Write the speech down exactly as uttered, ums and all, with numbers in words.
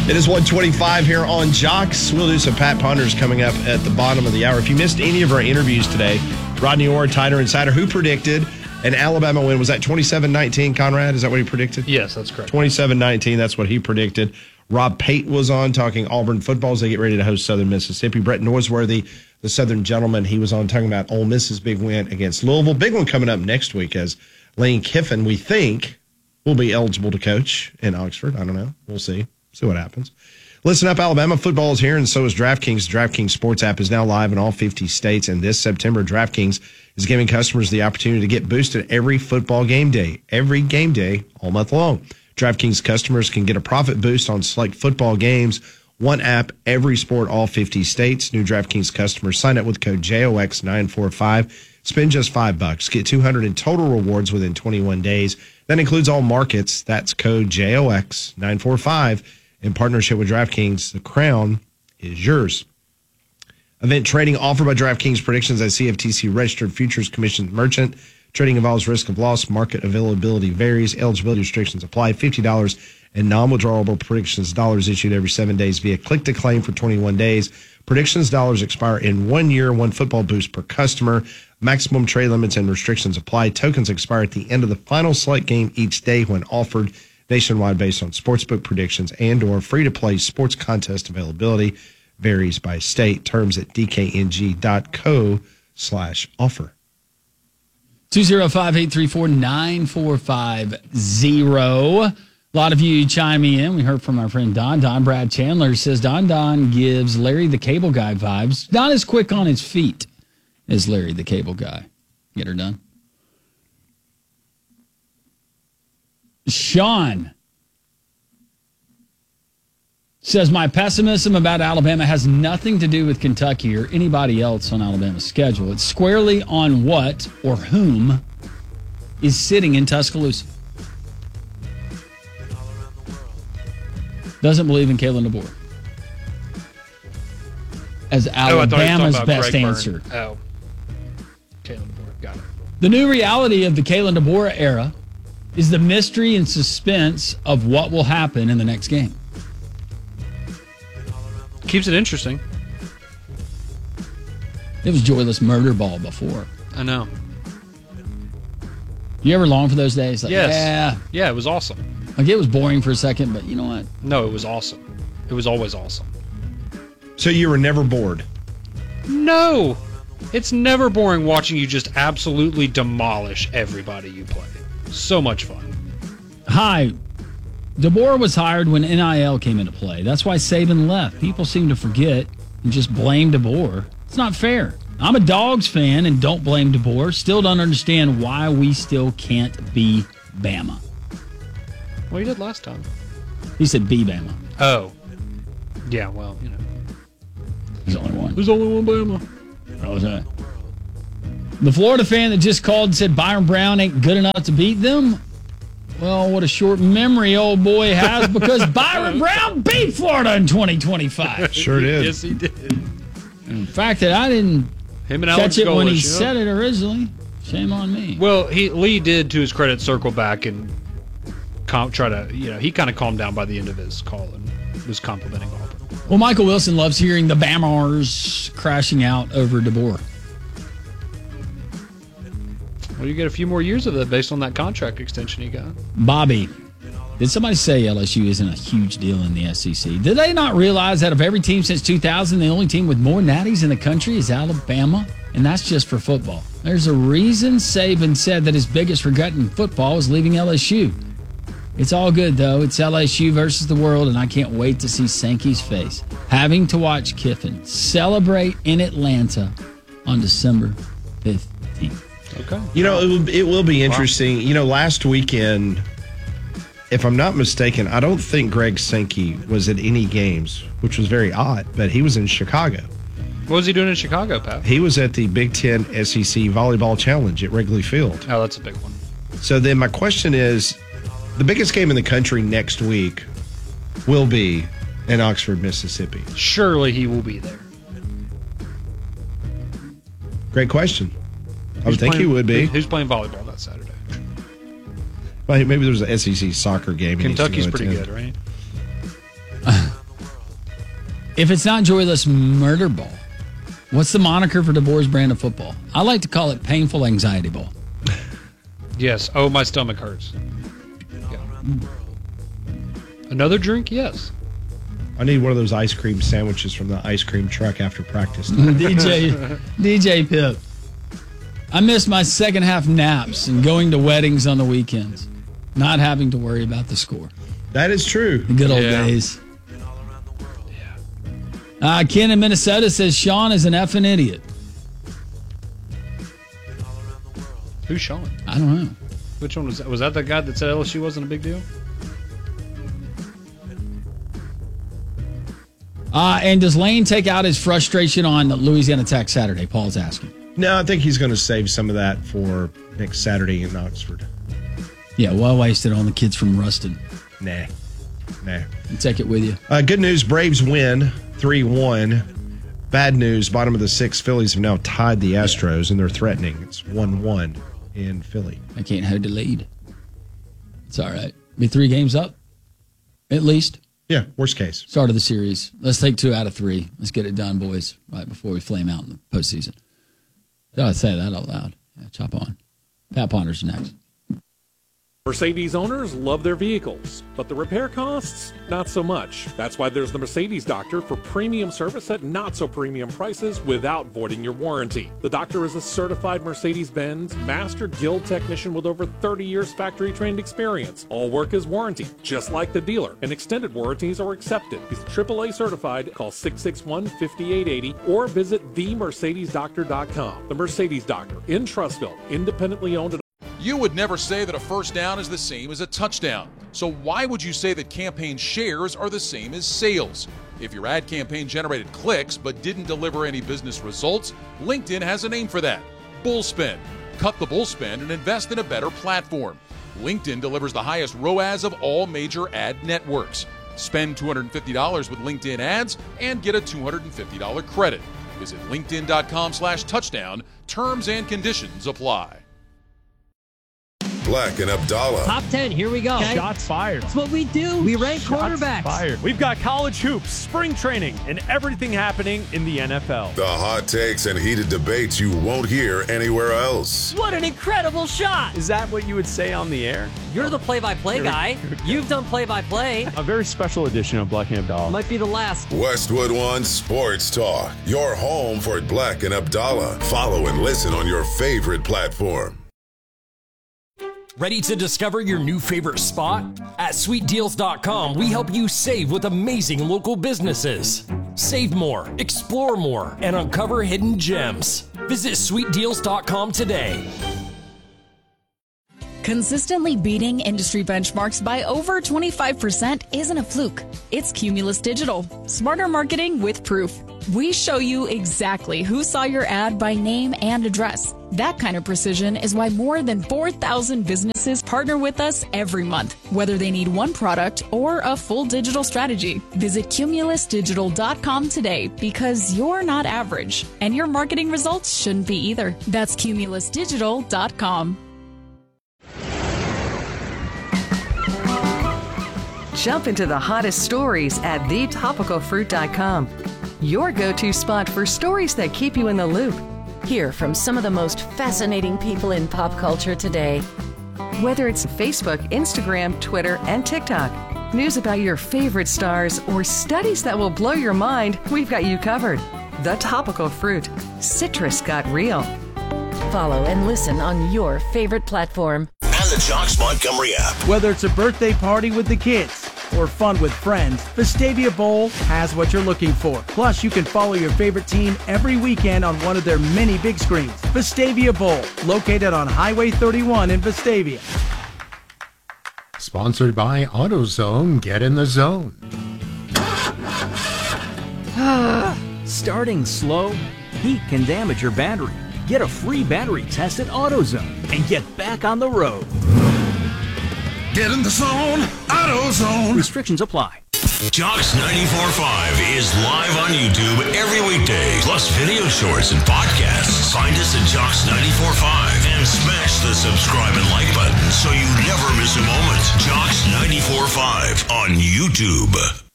It is one twenty-five here on Jocks. We'll do some Pat Ponders coming up at the bottom of the hour. If you missed any of our interviews today, Rodney Orr, Tyner Insider, who predicted an Alabama win? Was that twenty-seven nineteen, Conrad? Is that what he predicted? Yes, that's correct. twenty-seven nineteen, that's what he predicted. Rob Pate was on talking Auburn football as they get ready to host Southern Mississippi. Brett Norsworthy, the Southern gentleman, he was on talking about Ole Miss's big win against Louisville. Big one coming up next week as Lane Kiffin, we think, will be eligible to coach in Oxford. I don't know. We'll see. See what happens. Listen up, Alabama football is here, and so is DraftKings. The DraftKings Sports app is now live in all fifty states, and this September, DraftKings is giving customers the opportunity to get boosted every football game day, every game day, all month long. DraftKings customers can get a profit boost on select football games, one app, every sport, all fifty states. New DraftKings customers sign up with code J O X nine four five. Spend just five bucks. Get two hundred in total rewards within twenty-one days. That includes all markets. That's code J O X nine four five. In partnership with DraftKings, the crown is yours. Event trading offered by DraftKings Predictions as C F T C registered futures commission merchant. Trading involves risk of loss. Market availability varies. Eligibility restrictions apply. fifty dollars and non-withdrawable predictions dollars issued every seven days via click to claim for twenty-one days. Predictions dollars expire in one year. One football boost per customer. Maximum trade limits and restrictions apply. Tokens expire at the end of the final select game each day when offered. Nationwide based on sportsbook predictions and or free-to-play sports contest availability. Varies by state. Terms at dkng.co slash offer. two oh five, eight three four, nine four five zero. A lot of you chiming in. We heard from our friend Don. Don Brad Chandler says Don Don gives Larry the Cable Guy vibes. Not as quick on his feet as Larry the Cable Guy. Get her done. Sean says, my pessimism about Alabama has nothing to do with Kentucky or anybody else on Alabama's schedule. It's squarely on what or whom is sitting in Tuscaloosa. Doesn't believe in Kalen DeBoer as Alabama's oh, best answer. Oh, Kalen DeBoer, got it. The new reality of the Kalen DeBoer era is the mystery and suspense of what will happen in the next game. Keeps it interesting. It was joyless murder ball before. I know. You ever long for those days? Like, yes. Yeah. Yeah, it was awesome. Like, it was boring for a second, but you know what? No, it was awesome. It was always awesome. So you were never bored? No. It's never boring watching you just absolutely demolish everybody you play. So much fun. Hi. DeBoer was hired when N I L came into play. That's why Saban left. People seem to forget and just blame DeBoer. It's not fair. I'm a Dogs fan and don't blame DeBoer. Still don't understand why we still can't be Bama. Well, you did last time. He said be Bama. Oh. Yeah, well, you know. There's only one. There's only one Bama. What was that? The Florida fan that just called and said Byron Brown ain't good enough to beat them. Well, what a short memory old boy has because Byron Brown beat Florida in twenty twenty-five. Sure did. Yes, he did. In fact, that I didn't Him and catch Alex it when he Golesh, yeah. said it originally. Shame on me. Well, he Lee did, to his credit, circle back and com- try to, you know, he kind of calmed down by the end of his call and was complimenting Auburn. Well, Michael Wilson loves hearing the Bamars crashing out over DeBoer. Well, you get a few more years of that based on that contract extension you got. Bobby, did somebody say L S U isn't a huge deal in the S E C? Did they not realize that of every team since two thousand, the only team with more natties in the country is Alabama? And that's just for football. There's a reason Saban said that his biggest regret in football was leaving L S U. It's all good, though. It's L S U versus the world, and I can't wait to see Sankey's face having to watch Kiffin celebrate in Atlanta on December fifteenth. Okay. You know, it will, it will be interesting. Wow. You know, last weekend, if I'm not mistaken, I don't think Greg Sankey was at any games, which was very odd, but he was in Chicago. What was he doing in Chicago, Pat? He was at the Big Ten S E C Volleyball Challenge at Wrigley Field. Oh, that's a big one. So then my question is, the biggest game in the country next week will be in Oxford, Mississippi. Surely he will be there. Great question. I would Who's think playing, he would be. Who's playing volleyball that Saturday? Well, maybe there's an S E C soccer game. Kentucky's pretty good, right? If it's not Joyless Murder Ball, what's the moniker for DeBoer's brand of football? I like to call it Painful Anxiety Ball. Yes. Oh, my stomach hurts. Yeah. Another drink? Yes. I need one of those ice cream sandwiches from the ice cream truck after practice. D J D J Pip. I miss my second half naps and going to weddings on the weekends, not having to worry about the score. That is true. The good old Yeah. days. Uh, Ken in Minnesota says Sean is an effing idiot. Who's Sean? I don't know. Which one was that? Was that the guy that said L S U wasn't a big deal? Uh, and does Lane take out his frustration on Louisiana Tech Saturday? Paul's asking. No, I think he's going to save some of that for next Saturday in Oxford. Yeah, well wasted on the kids from Ruston. Nah. Nah. And take it with you. Uh, good news, Braves win three one. Bad news, bottom of the six, Phillies have now tied the Astros, and they're threatening. It's one one in Philly. I can't hold the lead. It's all right. Be three games up, at least. Yeah, worst case. Start of the series. Let's take two out of three. Let's get it done, boys, right before we flame out in the postseason. Did I say that out loud? Yeah, chop on. Pat Ponder's next. Mercedes owners love their vehicles, but the repair costs, not so much. That's why there's the Mercedes Doctor for premium service at not so premium prices without voiding your warranty. The Doctor is a certified Mercedes-Benz Master Guild technician with over thirty years factory trained experience. All work is warranty, just like the dealer, and extended warranties are accepted. He's triple A certified. Call six six one, five eight eight zero or visit the mercedes doctor dot com. The Mercedes Doctor in Trussville, independently owned. You would never say that a first down is the same as a touchdown. So why would you say that campaign shares are the same as sales? If your ad campaign generated clicks but didn't deliver any business results, LinkedIn has a name for that. Bullspend. Cut the bullspend and invest in a better platform. LinkedIn delivers the highest R O A S of all major ad networks. Spend two hundred fifty dollars with LinkedIn ads and get a two hundred fifty dollars credit. Visit linkedin.com slash touchdown. Terms and conditions apply. Black and Abdallah. Top ten, here we go. Okay. Shots fired. That's what we do. We rank Shots quarterbacks. fired. We've got college hoops, spring training, and everything happening in the N F L. The hot takes and heated debates you won't hear anywhere else. What an incredible shot. Is that what you would say on the air? You're the play-by-play guy. You've done play-by-play. A very special edition of Black and Abdallah. Might be the last. Westwood One Sports Talk. Your home for Black and Abdallah. Follow and listen on your favorite platform. Ready to discover your new favorite spot? At sweet deals dot com, we help you save with amazing local businesses. Save more, explore more, and uncover hidden gems. Visit sweet deals dot com today. Consistently beating industry benchmarks by over twenty-five percent isn't a fluke. It's Cumulus Digital. Smarter marketing with proof. We show you exactly who saw your ad by name and address. That kind of precision is why more than four thousand businesses partner with us every month, whether they need one product or a full digital strategy. Visit cumulus digital dot com today because you're not average, and your marketing results shouldn't be either. That's cumulus digital dot com. Jump into the hottest stories at the topical fruit dot com. Your go-to spot for stories that keep you in the loop. Hear from some of the most fascinating people in pop culture today. Whether it's Facebook, Instagram, Twitter, and TikTok, news about your favorite stars, or studies that will blow your mind, we've got you covered. The Topical Fruit. Citrus got real. Follow and listen on your favorite platform. And the Jocks Montgomery app. Whether it's a birthday party with the kids or fun with friends, Vestavia Bowl has what you're looking for. Plus, you can follow your favorite team every weekend on one of their many big screens. Vestavia Bowl, located on Highway thirty-one in Vestavia. Sponsored by AutoZone. Get in the zone. Starting slow? Heat can damage your battery. Get a free battery test at AutoZone and get back on the road. Get in the zone, AutoZone. Restrictions apply. Jocks ninety-four point five is live on YouTube every weekday, plus video shorts and podcasts. Find us at Jocks ninety-four point five and smash the subscribe and like button so you never miss a moment. Jocks ninety-four point five on YouTube.